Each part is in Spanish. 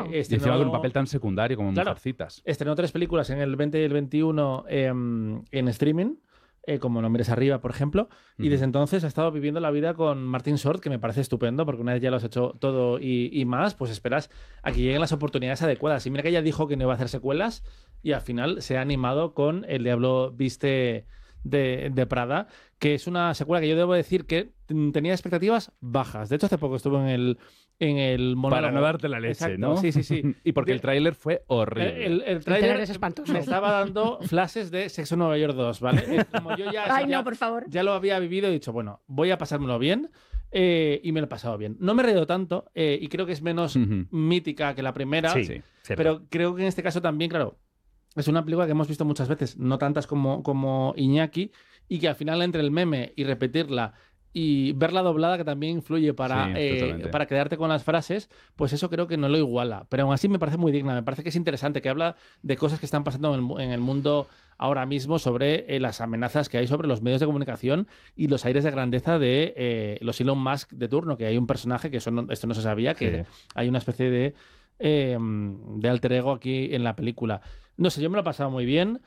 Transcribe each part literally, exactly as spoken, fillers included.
no. estrenó... Y encima con un papel tan secundario como Claro. Mujercitas. Estrenó tres películas en el veinte y el veintiuno eh, en streaming, eh, como No mires arriba, por ejemplo, y Ujú. desde entonces ha estado viviendo la vida con Martin Short, que me parece estupendo, porque una vez ya lo has hecho todo y, y más, pues esperas a que lleguen las oportunidades adecuadas. Y mira que ella dijo que no iba a hacer secuelas, y al final se ha animado con El Diablo Viste de, de Prada, que es una secuela que yo debo decir que mm, tenía expectativas bajas. De hecho, hace poco estuve en el, en el monólogo. Para no darte la leche, Exacto, ¿no? sí, sí, sí. Y porque De- el tráiler fue horrible. el, el, el El tráiler trailer es espantoso. me estaba dando flashes de Sexo en Nueva York dos, ¿vale? Eh, Como yo ya, Ay, ya, no, por favor. ya lo había vivido, he dicho, bueno, voy a pasármelo bien, eh, y me lo he pasado bien. No me he reído tanto, eh, y creo que es menos Ujú. mítica que la primera, Sí, Sí, cierto. pero creo que en este caso también, claro, es una película que hemos visto muchas veces, no tantas como, como Iñaki, y que al final entre el meme y repetirla y verla doblada, que también influye para, Sí, eh, totalmente. para quedarte con las frases, pues eso creo que no lo iguala. Pero aún así me parece muy digna, me parece que es interesante, que habla de cosas que están pasando en el, mu- en el mundo ahora mismo, sobre eh, las amenazas que hay sobre los medios de comunicación y los aires de grandeza de eh, los Elon Musk de turno, que hay un personaje que eso no- esto no se sabía, que Sí. hay una especie de, eh, de alter ego aquí en la película. No sé, yo me lo he pasado muy bien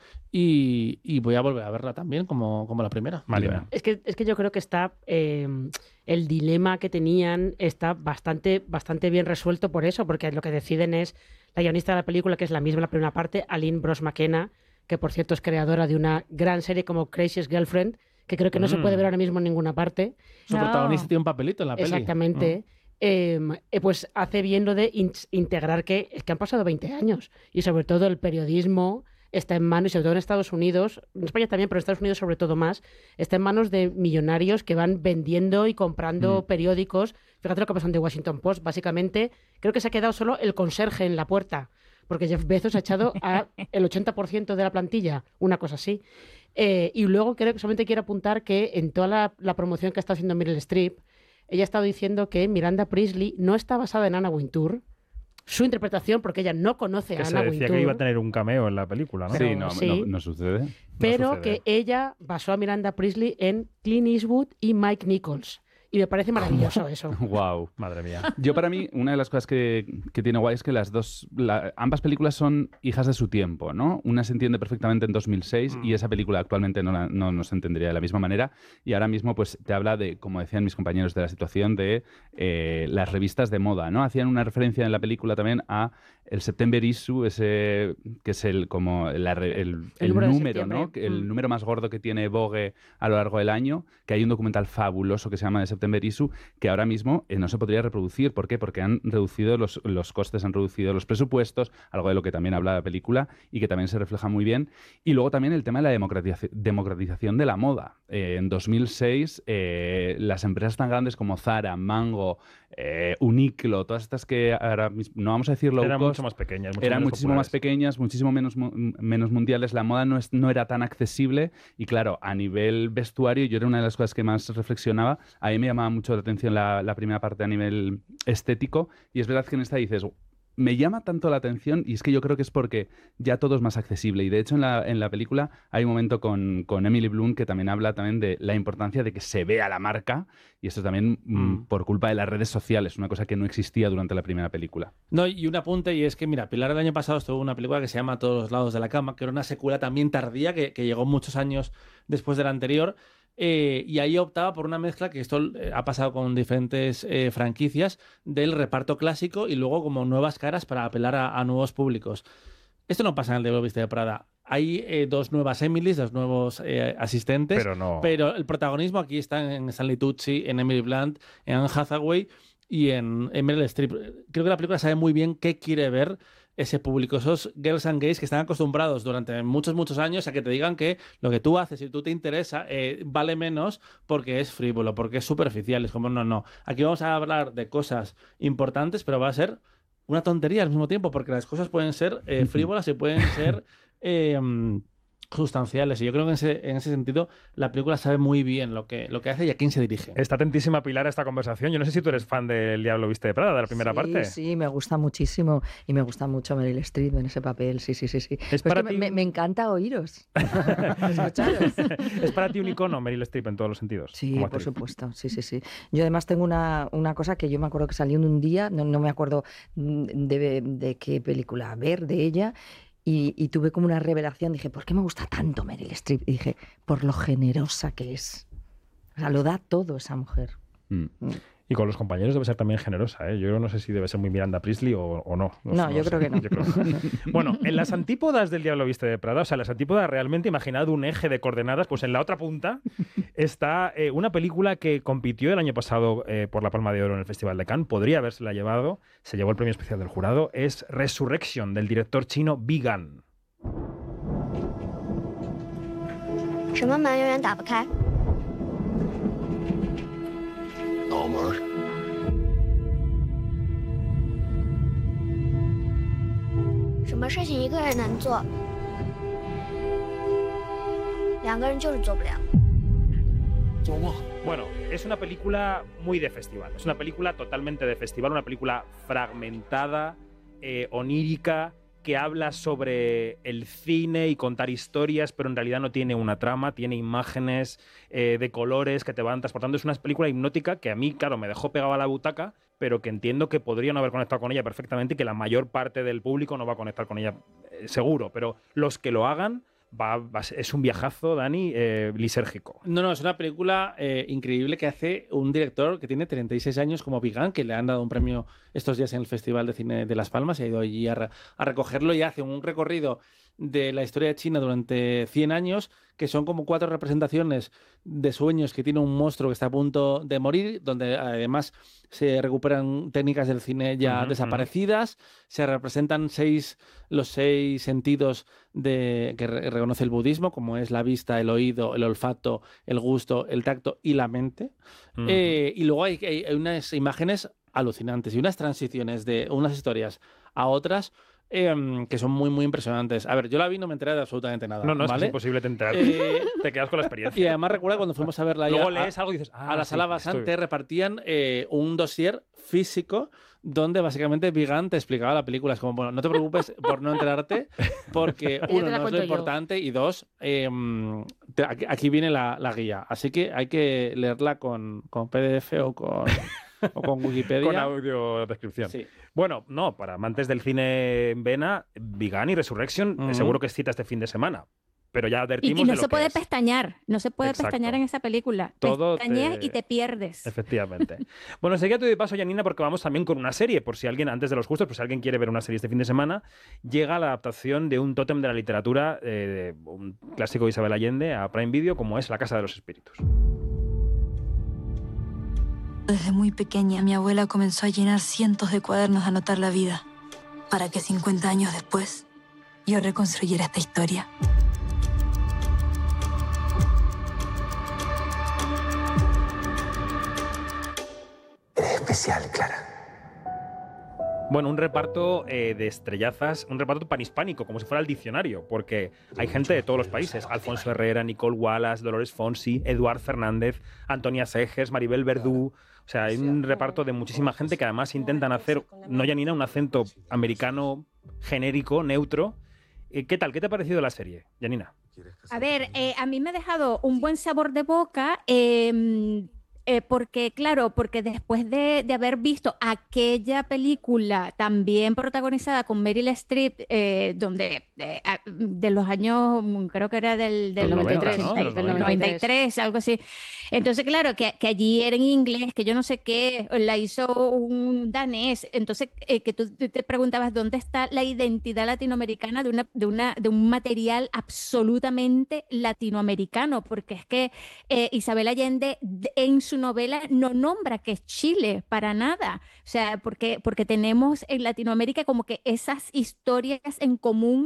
y, y voy a volver a verla también como, como la primera. Marina. Es que, es que yo creo que está eh, el dilema que tenían está bastante, bastante bien resuelto por eso, porque lo que deciden es la guionista de la película, que es la misma en la primera parte, Aline Brosh McKenna, que por cierto es creadora de una gran serie como Crazy's Girlfriend, que creo que no se Mm. puede ver ahora mismo en ninguna parte. Su No. protagonista tiene un papelito en la peli. Exactamente. Eh, eh, pues hace bien lo de in- integrar que es que han pasado veinte años y sobre todo el periodismo está en manos, y sobre todo en Estados Unidos, en España también, pero en Estados Unidos sobre todo más, está en manos de millonarios que van vendiendo y comprando Mm. periódicos. Fíjate lo que pasó en The Washington Post. Básicamente, creo que se ha quedado solo el conserje en la puerta, porque Jeff Bezos ha echado a el ochenta por ciento de la plantilla, una cosa así. Eh, y luego creo que solamente quiero apuntar que en toda la, la promoción que ha estado haciendo Meryl Streep, ella ha estado diciendo que Miranda Priestley no está basada en Anna Wintour. Su interpretación, porque ella no conoce a Que se Anna decía Wintour, que iba a tener un cameo en la película, ¿no? Pero sí, no, sí. no, no sucede. pero sucede. que ella basó a Miranda Priestley en Clint Eastwood y Mike Nichols. Y me parece maravilloso eso. Wow. Madre mía. Yo, para mí, una de las cosas que, que tiene guay es que las dos, la- ambas películas son hijas de su tiempo, ¿no? Una se entiende perfectamente en dos mil seis Mm. y esa película actualmente no, la- no, no se entendería de la misma manera. Y ahora mismo, pues, te habla de, como decían mis compañeros, de la situación de eh, las revistas de moda, ¿no? Hacían una referencia en la película también a el September Issue, ese que es el como la re- el, El el número de número, septiembre. ¿no? Que El Mm. número más gordo que tiene Vogue a lo largo del año, que hay un documental fabuloso que se llama The September Issue, que ahora mismo eh, no se podría reproducir. ¿Por qué? Porque han reducido los, los costes, han reducido los presupuestos, algo de lo que también habla la película y que también se refleja muy bien. Y luego también el tema de la democratizaci- democratización de la moda. Eh, en dos mil seis, eh, las empresas tan grandes como Zara, Mango, eh, Uniqlo, todas estas que ahora mismo, no vamos a decir low Eran cost, mucho más pequeñas. mucho eran menos muchísimo más populares. pequeñas, muchísimo menos, mu- menos mundiales. La moda no, es, no era tan accesible y, claro, a nivel vestuario, yo era una de las cosas que más reflexionaba. A mí me llamaba mucho la atención la, la primera parte a nivel estético y es verdad que en esta dices, me llama tanto la atención y es que yo creo que es porque ya todo es más accesible y de hecho en la, en la película hay un momento con, con Emily Blunt que también habla también de la importancia de que se vea la marca y esto también mm, Mm. por culpa de las redes sociales, una cosa que no existía durante la primera película. No, y un apunte, y es que, mira, Pilar el año pasado estuvo en una película que se llama A todos los lados de la cama, que era una secuela también tardía, que, que llegó muchos años después de la anterior, eh, y ahí optaba por una mezcla, que esto eh, ha pasado con diferentes eh, franquicias, del reparto clásico y luego como nuevas caras para apelar a, a nuevos públicos. Esto no pasa en el Diablo Viste de Prada. Hay eh, dos nuevas Emilys, dos nuevos eh, asistentes, Pero no. pero el protagonismo aquí está en Stanley Tucci, en Emily Blunt, en Anne Hathaway y en, en Meryl Streep. Creo que la película sabe muy bien qué quiere ver ese público, esos girls and gays que están acostumbrados durante muchos, muchos años a que te digan que lo que tú haces y tú te interesa eh, vale menos porque es frívolo, porque es superficial. Es como, no, no. Aquí vamos a hablar de cosas importantes, pero va a ser una tontería al mismo tiempo, porque las cosas pueden ser eh, frívolas y pueden ser... eh, sustanciales. Y yo creo que en ese, en ese sentido la película sabe muy bien lo que, lo que hace y a quién se dirige. Está atentísima Pilar a esta conversación. Yo no sé si tú eres fan del Diablo Viste de Prada, de la primera sí, parte. Sí, me gusta muchísimo. Y me gusta mucho Meryl Streep en ese papel. Sí, sí, sí. sí. Es Pues para que ti... me, me encanta oíros. Escucharos. Es para ti un icono Meryl Streep en todos los sentidos. Sí, como por actriz. supuesto. Sí, sí, sí. Yo además tengo una, una cosa que yo me acuerdo que salió en un día, no, no me acuerdo de, de qué película ver de ella. Y, y tuve como una revelación, dije, ¿por qué me gusta tanto Meryl Streep? Y dije, por lo generosa que es. O sea, lo da todo esa mujer. Mm. Mm. Y con los compañeros debe ser también generosa, ¿eh? Yo no sé si debe ser muy Miranda Priestley o, o no. No, yo sé. creo que no. Yo creo que no. Bueno, en las antípodas del Diablo Viste de Prada, o sea, las antípodas realmente, imaginad un eje de coordenadas, pues en la otra punta está eh, una película que compitió el año pasado eh, por la Palma de Oro en el Festival de Cannes, podría habérsela llevado, se llevó el premio especial del jurado, es Resurrection, del director chino Bi Gan. 什么门永远打不开？ 脑门。 什么事情一个人能做，两个人就是做不了。 做梦。 Bueno, es una película muy de festival, es una película totalmente de festival, una película fragmentada, eh, onírica, que habla sobre el cine y contar historias, pero en realidad no tiene una trama, tiene imágenes eh, de colores que te van transportando. Es una película hipnótica que a mí, claro, me dejó pegado a la butaca, pero que entiendo que podría no haber conectado con ella perfectamente y que la mayor parte del público no va a conectar con ella eh, seguro, pero los que lo hagan, va, va, es un viajazo, Dani, eh, lisérgico. No, no, es una película eh, increíble que hace un director que tiene treinta y seis años como Bi Gan, que le han dado un premio estos días en el Festival de Cine de Las Palmas y ha ido allí a, re a recogerlo y hace un recorrido de la historia de China durante cien años, que son como cuatro representaciones de sueños que tiene un monstruo que está a punto de morir, donde además se recuperan técnicas del cine ya uh-huh, desaparecidas, uh-huh. se representan seis, los seis sentidos de, que re reconoce el budismo, como es la vista, el oído, el olfato, el gusto, el tacto y la mente. Uh-huh. eh, y luego hay, hay, hay unas imágenes alucinantes y unas transiciones de unas historias a otras Eh, que son muy, muy impresionantes. A ver, yo la vi y no me enteré de absolutamente nada. No, no, ¿vale? es imposible te enterar. Eh, te quedas con la experiencia. Y además recuerda cuando fuimos a verla Luego ya lees a, algo y dices, ah, a la sí, sala Basant estoy... te repartían eh, un dossier físico donde básicamente Bi Gan te explicaba la película. Es como, bueno, no te preocupes por no enterarte, porque uno, no es lo importante, yo. y dos, eh, te, aquí, aquí viene la, la guía. Así que hay que leerla con, con P D F o con... o con Wikipedia. Con audio descripción. Sí. Bueno, no, para amantes del cine en vena, Bi Gan y Resurrection, uh-huh. seguro que es cita este fin de semana. Pero ya advertimos y, y no de se lo puede que es. pestañear, no se puede Exacto. pestañear en esa película. Todo Pestañeas te... y te pierdes. Efectivamente. Bueno, enseguida te doy paso, Janina, porque vamos también con una serie, por si alguien, antes de los justos, pues si alguien quiere ver una serie este fin de semana, llega la adaptación de un tótem de la literatura, eh, de un clásico de Isabel Allende, a Prime Video, como es La Casa de los Espíritus. Desde muy pequeña, mi abuela comenzó a llenar cientos de cuadernos a anotar la vida, para que cincuenta años después yo reconstruyera esta historia. Eres especial, Clara. Bueno, un reparto eh, de estrellazas, un reparto panhispánico, como si fuera el diccionario, porque hay gente de todos los países. Alfonso Herrera, Nicole Wallace, Dolores Fonsi, Eduard Fernández, Antonia Seges, Maribel Verdú. O sea, hay un reparto de muchísima gente que además intentan hacer, no Janina, un acento americano genérico, neutro. ¿Qué tal? ¿Qué te ha parecido la serie, Janina? A ver, eh, a mí me ha dejado un buen sabor de boca. Eh, Eh, porque, claro, porque después de, de haber visto aquella película también protagonizada con Meryl Streep, eh, donde eh, de los años, creo que era del, del noventa y tres, ochenta, ¿no? del noventa y tres, algo así. Entonces, claro, que, que allí era en inglés, que yo no sé qué, la hizo un danés. Entonces, eh, que tú te preguntabas dónde está la identidad latinoamericana de, una, de, una, de un material absolutamente latinoamericano, porque es que eh, Isabel Allende en su su novela no nombra que es Chile para nada, o sea, porque, porque tenemos en Latinoamérica como que esas historias en común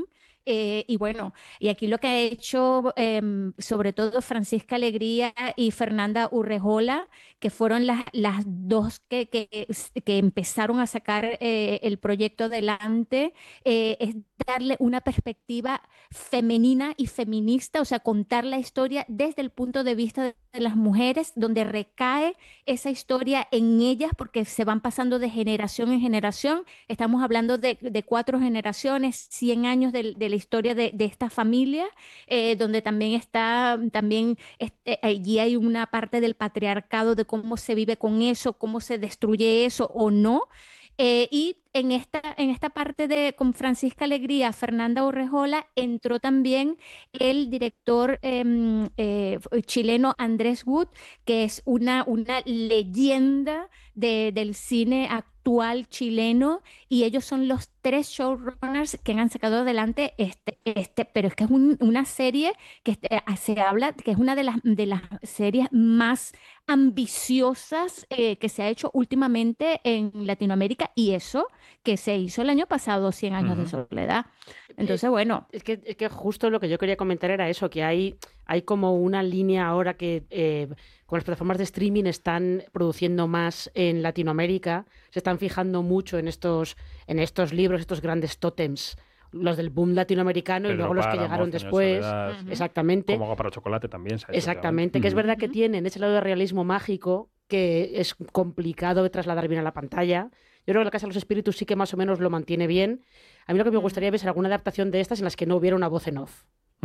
Eh, y bueno, y aquí lo que ha hecho eh, sobre todo Francisca Alegría y Fernanda Urrejola, que fueron las, las dos que, que, que empezaron a sacar eh, el proyecto adelante, eh, es darle una perspectiva femenina y feminista, o sea, contar la historia desde el punto de vista de, de las mujeres, donde recae esa historia en ellas, porque se van pasando de generación en generación. Estamos hablando de, de cuatro generaciones, cien años de, de la historia de, de esta familia, eh, donde también está, también este, allí hay una parte del patriarcado, de cómo se vive con eso, cómo se destruye eso o no. Eh, y en esta, en esta parte de con Francisca Alegría, Fernanda Urrejola, entró también el director eh, eh, chileno Andrés Wood, que es una, una leyenda de, del cine actual chileno, y ellos son los tres showrunners que han sacado adelante este, este pero es que es un, una serie que este, se habla que es una de las, de las series más ambiciosas eh, que se ha hecho últimamente en Latinoamérica, y eso que se hizo el año pasado, cien años uh-huh. de soledad. Entonces, bueno. Es que, es que justo lo que yo quería comentar era eso, que hay, hay como una línea ahora que eh, con las plataformas de streaming están produciendo más en Latinoamérica, se están fijando mucho en estos, en estos libros, estos grandes tótems, los del boom latinoamericano, Pedro y luego los que llegaron después. Soledad, exactamente. Como Agua para Chocolate también se ha hecho. Exactamente, que es verdad que tienen ese lado de realismo mágico que es complicado de trasladar bien a la pantalla. Yo creo que La Casa de los Espíritus sí que más o menos lo mantiene bien. A mí lo que me gustaría ver es alguna adaptación de estas en las que no hubiera una voz en off.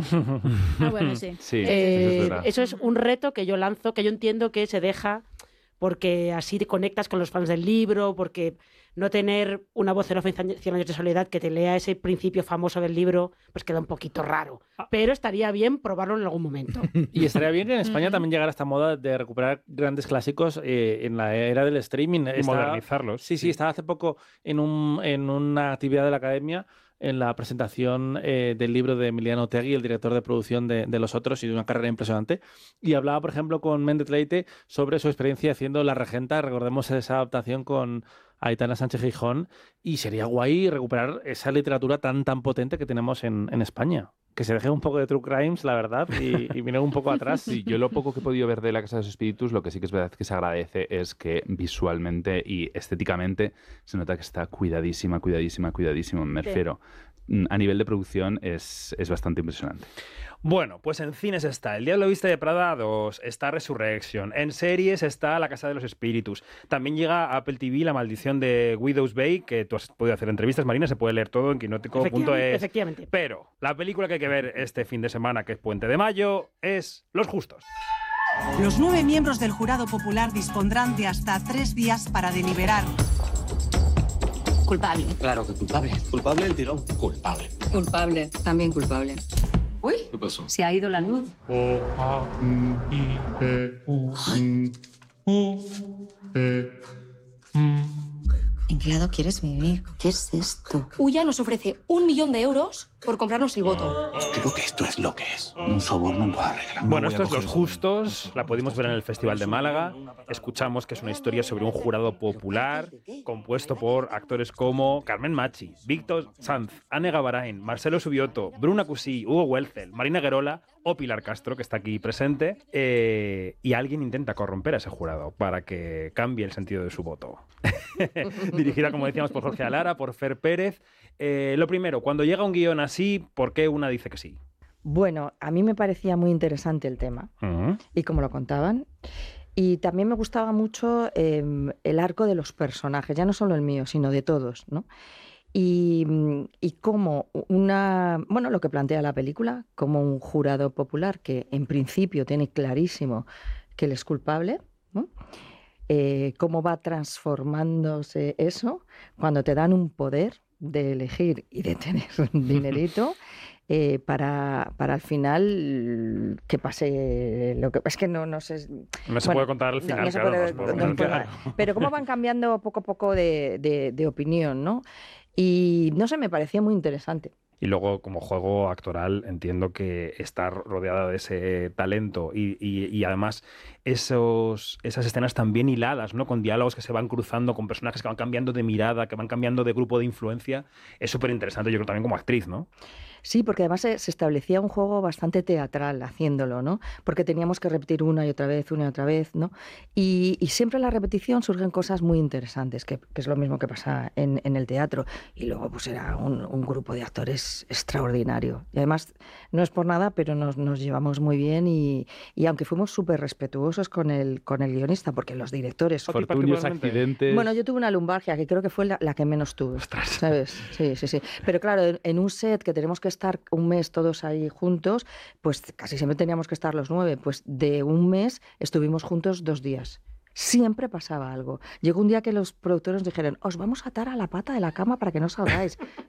Ah, bueno, sí. sí eh, eso, es eso es un reto que yo lanzo, que yo entiendo que se deja porque así te conectas con los fans del libro, porque no tener una voz en off en Cien años de soledad que te lea ese principio famoso del libro, pues queda un poquito raro. Pero estaría bien probarlo en algún momento. Y estaría bien que en España también llegara esta moda de recuperar grandes clásicos eh, en la era del streaming. Y Está, modernizarlos. Sí, sí, sí, estaba hace poco en, un, en una actividad de la Academia, en la presentación eh, del libro de Emiliano Otegui, el director de producción de, de Los Otros, y de una carrera impresionante. Y hablaba, por ejemplo, con Méndez Leite sobre su experiencia haciendo La Regenta. Recordemos esa adaptación con Aitana Sánchez Gijón, y sería guay recuperar esa literatura tan, tan potente que tenemos en, en España. Que se deje un poco de True Crimes, la verdad, y, y viene un poco atrás. Sí, yo lo poco que he podido ver de La Casa de los Espíritus, lo que sí que es verdad que se agradece es que visualmente y estéticamente se nota que está cuidadísima, cuidadísima, cuidadísima. Me refiero, sí. A nivel de producción es, es bastante impresionante. Bueno, pues en cines está El Diablo Viste de Prada dos, está Resurrection, en series está La Casa de los Espíritus, también llega a Apple T V La Maldición de Widow's Bay, que tú has podido hacer entrevistas, Marina, se puede leer todo en quinótico punto es. Efectivamente. Pero la película que hay que ver este fin de semana, que es Puente de Mayo, es Los Justos. Los nueve miembros del jurado popular dispondrán de hasta tres días para deliberar. Culpable. Claro que culpable. Culpable el tirón. Culpable. Culpable. También culpable. Uy, ¿qué pasó? Se ha ido la luz. O, A, M, I, P, U, M, U, E, M. ¿En qué lado quieres vivir? ¿Qué es esto? Uya nos ofrece un millón de euros por comprarnos el voto. Creo que esto es lo que es. Un soborno no arregla. Bueno, esto es Los Justos, la pudimos ver en el Festival de Málaga. Escuchamos que es una historia sobre un jurado popular compuesto por actores como Carmen Machi, Víctor Sanz, Anne Gavarain, Marcelo Subioto, Bruna Cusí, Hugo Welzel, Marina Guerola o Pilar Castro, que está aquí presente. Eh, y alguien intenta corromper a ese jurado para que cambie el sentido de su voto. Dirigida, como decíamos, por Jorge Alara, por Fer Pérez. Eh, lo primero, cuando llega un guión así, ¿por qué una dice que sí? Bueno, a mí me parecía muy interesante el tema uh-huh. y cómo lo contaban. Y también me gustaba mucho eh, el arco de los personajes, ya no solo el mío, sino de todos, ¿no? Y, y cómo una, bueno, lo que plantea la película, como un jurado popular que en principio tiene clarísimo que él es culpable, ¿no? Eh, cómo va transformándose eso cuando te dan un poder de elegir y de tener un dinerito eh, para, para al final que pase lo que... Es que no, no sé... No se bueno, puede contar el final, no, no claro. Puede, no no puede, pero cómo van cambiando poco a poco de, de, de opinión, ¿no? Y no sé, me parecía muy interesante. Y luego, como juego actoral, entiendo que estar rodeada de ese talento y, y, y además esos, esas escenas tan bien hiladas, ¿no? Con diálogos que se van cruzando, con personajes que van cambiando de mirada, que van cambiando de grupo de influencia, es súper interesante, yo creo, también como actriz, ¿no? Sí, porque además se, se establecía un juego bastante teatral haciéndolo, ¿no? Porque teníamos que repetir una y otra vez, una y otra vez, ¿no? Y, y siempre en la repetición surgen cosas muy interesantes, que, que es lo mismo que pasa en, en el teatro. Y luego pues era un, un grupo de actores extraordinario. Y además, no es por nada, pero nos, nos llevamos muy bien y, y aunque fuimos súper respetuosos con el, con el guionista, porque los directores... Fortunios, accidentes... Bueno, yo tuve una lumbalgia, que creo que fue la, la que menos tuve. Ostras. ¿Sabes? Sí, sí, sí. Pero claro, en, en un set que tenemos que estar un mes todos ahí juntos, pues casi siempre teníamos que estar los nueve. Pues de un mes estuvimos juntos dos días. Siempre pasaba algo. Llegó un día que los productores nos dijeron, os vamos a atar a la pata de la cama para que no salgáis.